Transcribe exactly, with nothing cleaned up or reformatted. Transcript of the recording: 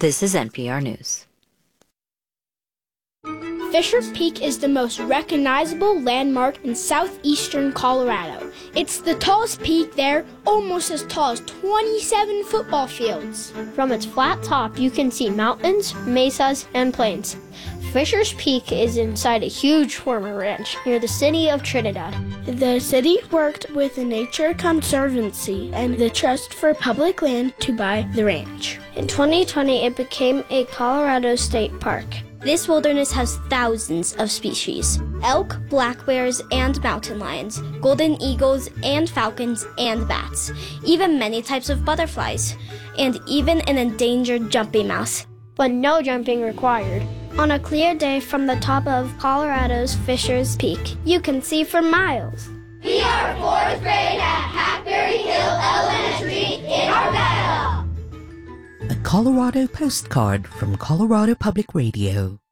This is N P R News. Fisher's Peak is the most recognizable landmark in southeastern Colorado. It's the tallest peak there, almost as tall as twenty-seven football fields. From its flat top, you can see mountains, mesas, and plains. Fisher's Peak is inside a huge former ranch near the city of Trinidad. The city worked with the Nature Conservancy and the Trust for Public Land to buy the ranch. In twenty twenty, it became a Colorado state park. This wilderness has thousands of species: elk, black bears, and mountain lions, golden eagles and falcons and bats, even many types of butterflies, and even an endangered jumping mouse. But no jumping required. On a clear day from the top of Colorado's Fisher's Peak, you can see for miles. We are fourth grade at Hackberry Hill Elementary in Arvada. A Colorado postcard from Colorado Public Radio.